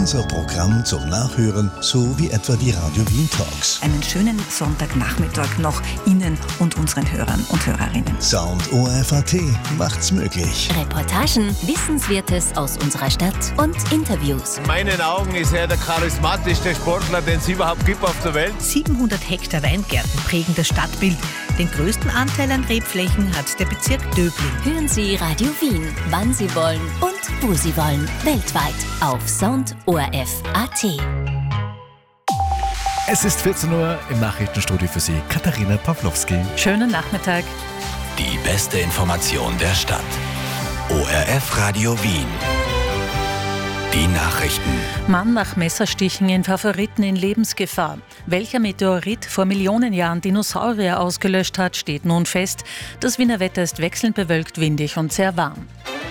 unser Programm zum Nachhören, so wie etwa die Radio Wien Talks. Einen schönen Sonntagnachmittag noch Ihnen und unseren Hörern und Hörerinnen. Sound ORF.at macht's möglich. Reportagen, Wissenswertes aus unserer Stadt und Interviews. In meinen Augen ist er der charismatischste Sportler, den es überhaupt gibt auf der Welt. 700 Hektar Weingärten prägen das Stadtbild. Den größten Anteil an Rebflächen hat der Bezirk Döbling. Hören Sie Radio Wien, wann Sie wollen und wo Sie wollen. Weltweit auf Sound ORF.at. Es ist 14 Uhr im Nachrichtenstudio für Sie, Katharina Pawlowski. Schönen Nachmittag. Die beste Information der Stadt. ORF Radio Wien. Die Nachrichten. Mann nach Messerstichen in Favoriten in Lebensgefahr. Welcher Meteorit vor Millionen Jahren Dinosaurier ausgelöscht hat, steht nun fest. Das Wiener Wetter ist wechselnd bewölkt, windig und sehr warm.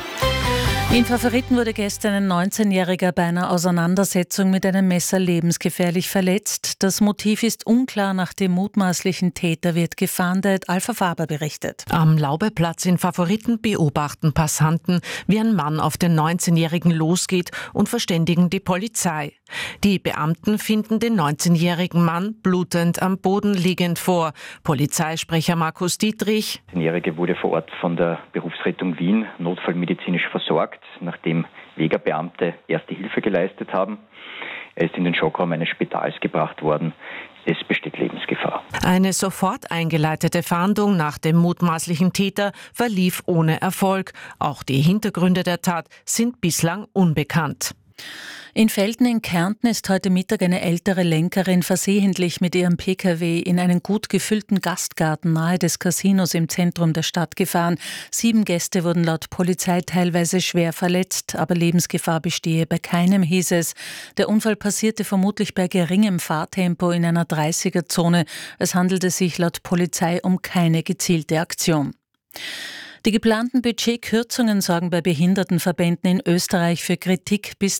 In Favoriten wurde gestern ein 19-Jähriger bei einer Auseinandersetzung mit einem Messer lebensgefährlich verletzt. Das Motiv ist unklar, nach dem mutmaßlichen Täter wird gefahndet, Alpha Faber berichtet. Am Laubeplatz in Favoriten beobachten Passanten, wie ein Mann auf den 19-Jährigen losgeht und verständigen die Polizei. Die Beamten finden den 19-jährigen Mann blutend am Boden liegend vor. Polizeisprecher Markus Dietrich: Der 19-Jährige wurde vor Ort von der Berufsrettung Wien notfallmedizinisch versorgt, nachdem Wegerbeamte erste Hilfe geleistet haben. Er ist in den Schockraum eines Spitals gebracht worden. Es besteht Lebensgefahr. Eine sofort eingeleitete Fahndung nach dem mutmaßlichen Täter verlief ohne Erfolg. Auch die Hintergründe der Tat sind bislang unbekannt. In Velten in Kärnten ist heute Mittag eine ältere Lenkerin versehentlich mit ihrem Pkw in einen gut gefüllten Gastgarten nahe des Casinos im Zentrum der Stadt gefahren. 7 Gäste wurden laut Polizei teilweise schwer verletzt, aber Lebensgefahr bestehe bei keinem, hieß es. Der Unfall passierte vermutlich bei geringem Fahrtempo in einer 30er-Zone. Es handelte sich laut Polizei um keine gezielte Aktion. Die geplanten Budgetkürzungen sorgen bei Behindertenverbänden in Österreich für Kritik. Bis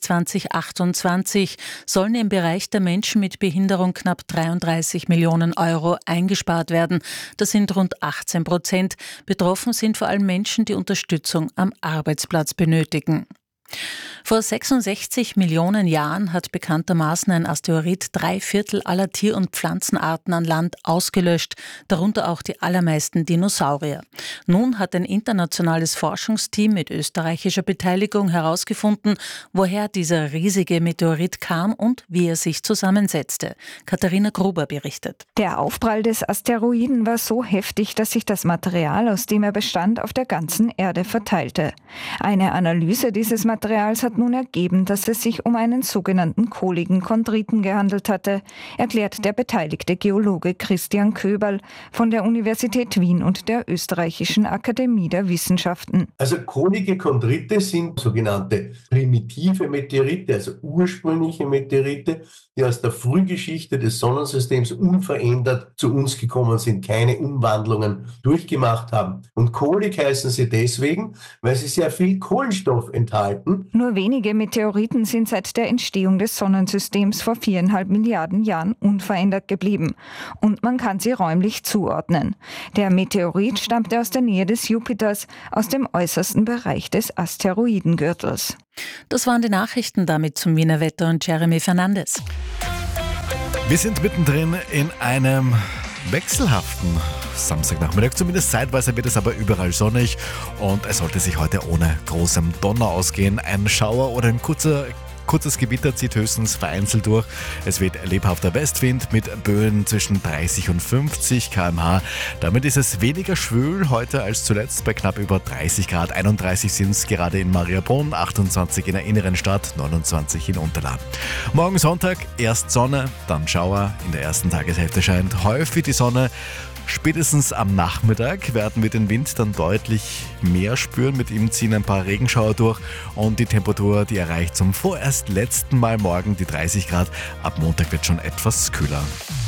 2028 sollen im Bereich der Menschen mit Behinderung knapp 33 Millionen Euro eingespart werden. Das sind rund 18%. Betroffen sind vor allem Menschen, die Unterstützung am Arbeitsplatz benötigen. Vor 66 Millionen Jahren hat bekanntermaßen ein Asteroid 3/4 aller Tier- und Pflanzenarten an Land ausgelöscht, darunter auch die allermeisten Dinosaurier. Nun hat ein internationales Forschungsteam mit österreichischer Beteiligung herausgefunden, woher dieser riesige Meteorit kam und wie er sich zusammensetzte. Katharina Gruber berichtet. Der Aufprall des Asteroiden war so heftig, dass sich das Material, aus dem er bestand, auf der ganzen Erde verteilte. Eine Analyse dieses Materials hat nun ergeben, dass es sich um einen sogenannten kohligen Chondriten gehandelt hatte, erklärt der beteiligte Geologe Christian Köberl von der Universität Wien und der Österreichischen Akademie der Wissenschaften. Also kohlige Chondrite sind sogenannte primitive Meteorite, also ursprüngliche Meteorite, die aus der Frühgeschichte des Sonnensystems unverändert zu uns gekommen sind, keine Umwandlungen durchgemacht haben. Und kohlig heißen sie deswegen, weil sie sehr viel Kohlenstoff enthalten. Nur wenige Meteoriten sind seit der Entstehung des Sonnensystems vor 4,5 Milliarden Jahren unverändert geblieben. Und man kann sie räumlich zuordnen. Der Meteorit stammte aus der Nähe des Jupiters, aus dem äußersten Bereich des Asteroidengürtels. Das waren die Nachrichten, damit zum Wiener Wetter und Jeremy Fernandes. Wir sind mittendrin in einem wechselhaften Samstagnachmittag. Zumindest zeitweise wird es aber überall sonnig und es sollte sich heute ohne großem Donner ausgehen. Ein Schauer oder ein kurzes Gewitter zieht höchstens vereinzelt durch. Es weht lebhafter Westwind mit Böen zwischen 30 und 50 km/h. Damit ist es weniger schwül heute als zuletzt bei knapp über 30 Grad. 31 sind es gerade in Mariabrunn, 28 in der inneren Stadt, 29 in Unterlahn. Morgen Sonntag erst Sonne, dann Schauer. In der ersten Tageshälfte scheint häufig die Sonne. Spätestens am Nachmittag werden wir den Wind dann deutlich mehr spüren. Mit ihm ziehen ein paar Regenschauer durch und die Temperatur, die erreicht zum vorerst letzten Mal morgen die 30 Grad. Ab Montag wird schon etwas kühler.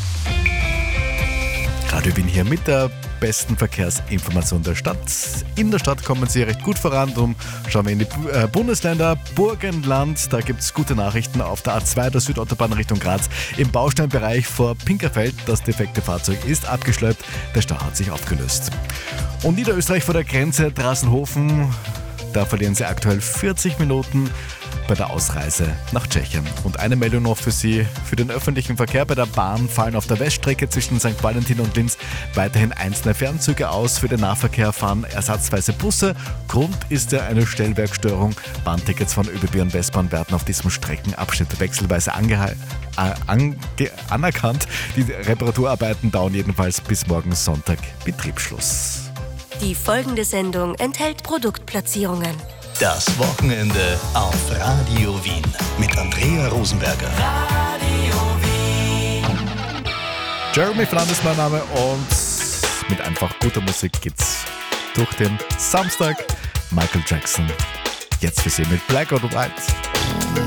Radio Wien hier mit der besten Verkehrsinformation der Stadt. In der Stadt kommen Sie recht gut voran. Darum schauen wir in die Bundesländer. Burgenland, da gibt es gute Nachrichten auf der A2 der Südautobahn Richtung Graz. Im Bausteinbereich vor Pinkerfeld, das defekte Fahrzeug ist abgeschleppt. Der Stau hat sich aufgelöst. Und Niederösterreich vor der Grenze, Drassenhofen, da verlieren Sie aktuell 40 Minuten. bei der Ausreise nach Tschechien. Und eine Meldung noch für Sie. Für den öffentlichen Verkehr bei der Bahn fallen auf der Weststrecke zwischen St. Valentin und Linz weiterhin einzelne Fernzüge aus. Für den Nahverkehr fahren ersatzweise Busse. Grund ist ja eine Stellwerkstörung. Bahntickets von ÖBB und Westbahn werden auf diesem Streckenabschnitt wechselweise anerkannt. Die Reparaturarbeiten dauern jedenfalls bis morgen Sonntag Betriebsschluss. Die folgende Sendung enthält Produktplatzierungen. Das Wochenende auf Radio Wien mit Andrea Rosenberger. Jeremy Fernandes ist mein Name und mit einfach guter Musik geht's durch den Samstag. Michael Jackson, jetzt für Sie mit Black or White.